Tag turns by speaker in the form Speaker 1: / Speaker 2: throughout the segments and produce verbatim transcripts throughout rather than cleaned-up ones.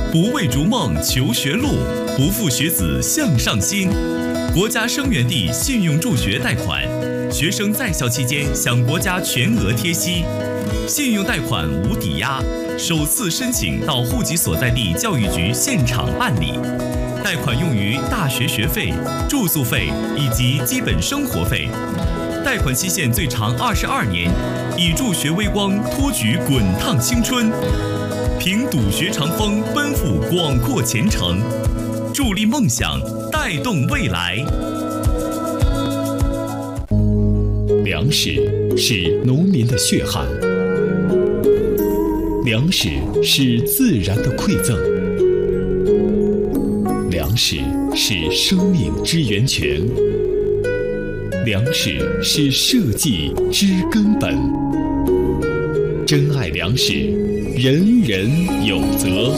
Speaker 1: 不为逐梦求学路，不负学子向上心。国家生源地信用助学贷款，学生在校期间享国家全额贴息，信用贷款无抵押，首次申请到户籍所在地教育局现场办理。贷款用于大学学费、住宿费以及基本生活费。贷款期限最长二十二年，以助学微光托举滚烫青春，凭笃学长风奔赴广阔前程，助力梦想，带动未来。
Speaker 2: 粮食是农民的血汗，粮食是自然的馈赠，粮食是生命之源泉，粮食是社稷之根本。珍爱粮食，人人有责。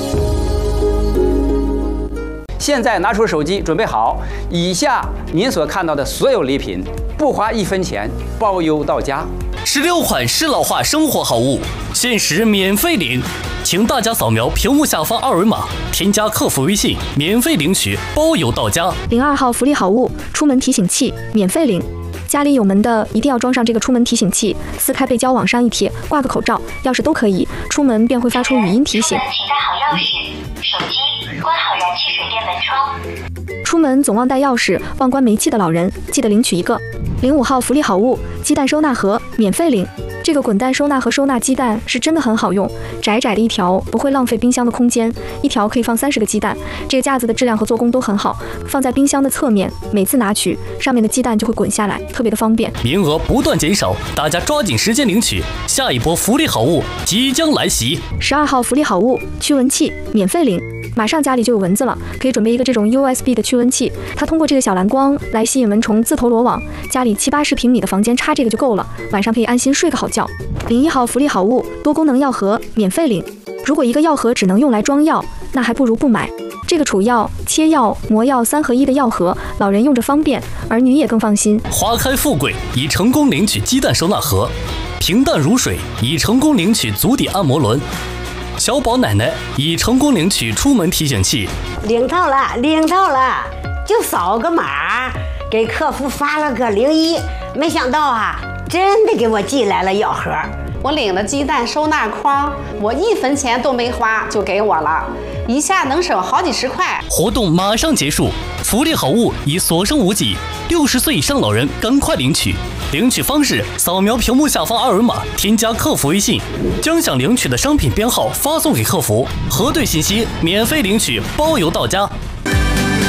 Speaker 3: 现在拿出手机，准备好，以下您所看到的所有礼品，不花一分钱，包邮到家。
Speaker 4: 十六款适老化生活好物，限时免费领，请大家扫描屏幕下方二维码，添加客服微信，免费领取，包邮到家。
Speaker 5: 零二号福利好物，出门提醒器，免费领。家里有门的一定要装上这个出门提醒器，撕开背胶往上一贴，挂个口罩、钥匙都可以，出门便会发出语音提醒。
Speaker 6: 请带好钥匙、手机，关好燃气水电门窗。
Speaker 5: 出门总忘带钥匙、忘关煤气的老人，记得领取一个。零五号福利好物，鸡蛋收纳盒，免费领。这个滚蛋收纳盒收纳鸡蛋是真的很好用，窄窄的一条不会浪费冰箱的空间，一条可以放三十个鸡蛋。这个架子的质量和做工都很好，放在冰箱的侧面，每次拿取上面的鸡蛋就会滚下来，特别的方便。
Speaker 4: 名额不断减少，大家抓紧时间领取，下一波福利好物即将来袭。
Speaker 5: 十二号福利好物，驱蚊器，免费领。马上家里就有蚊子了，可以准备一个这种 U S B 的驱蚊器，它通过这个小蓝光来吸引蚊虫自投罗网，家里七八十平米的房间插这个就够了，晚上可以安心睡个好觉。零一号福利好物，多功能药盒，免费领。如果一个药盒只能用来装药，那还不如不买。这个储药、切药、磨药三合一的药盒，老人用着方便，儿女也更放心。
Speaker 4: 花开富贵已成功领取鸡蛋收纳盒，平淡如水已成功领取足底按摩轮，小宝奶奶已成功领取出门提醒器。
Speaker 7: 领到了，领到了，就扫个码，给客服发了个零一，没想到啊，真的给我寄来了药盒。
Speaker 8: 我领了鸡蛋收纳筐，我一分钱都没花就给我了，一下能省好几十块。
Speaker 4: 活动马上结束，福利好物已所剩无几，六十岁以上老人赶快领取。领取方式：扫描屏幕下方二维码，添加客服微信，将想领取的商品编号发送给客服，核对信息，免费领取，包邮到家。